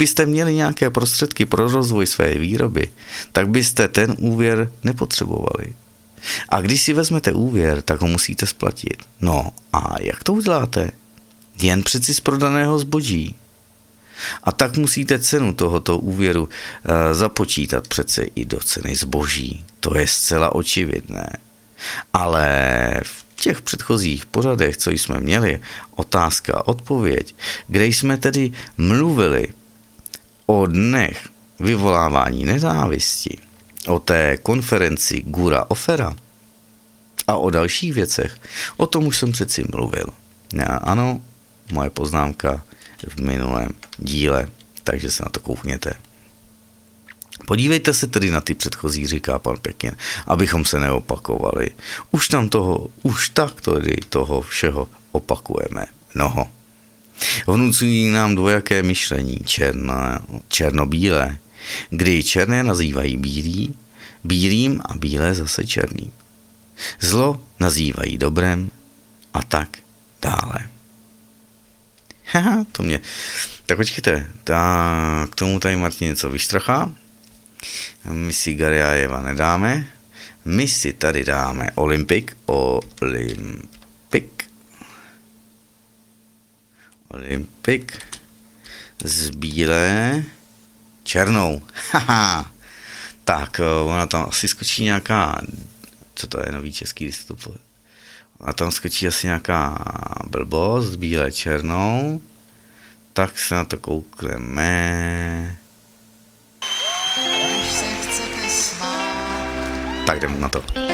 byste měli nějaké prostředky pro rozvoj své výroby, tak byste ten úvěr nepotřebovali. A když si vezmete úvěr, tak ho musíte splatit. No a jak to uděláte? Jen přeci z prodaného zboží. A tak musíte cenu tohoto úvěru započítat přece i do ceny zboží. To je zcela očividné. Ale v těch předchozích pořadech, co jsme měli, otázka, odpověď, kde jsme tedy mluvili o dnech vyvolávání nenávisti, o té konferenci Gura Ofera a o dalších věcech, o tom už jsem přeci mluvil. Ano, moje poznámka v minulém díle, takže se na to koukněte. Podívejte se tedy na ty předchozí, říká pan Pekin, abychom se neopakovali. Už tak toho všeho opakujeme mnoho. Vnucují nám dvojaké myšlení, černobílé, kdy černé nazývají bílým a bílé zase černým. Zlo nazývají dobrem a tak dále. Haha, to mě... Tak počkejte, k tomu tady Martin něco vyštrachá. My si Gariájeva nedáme. My si tady dáme Olympik z bílé černou. Haha. Tak, ona tam asi skočí nějaká, co to je, nový český výstup. Ona tam skočí asi nějaká blbost, bílé černou. Tak se na to koukneme. Tak jdeme na to.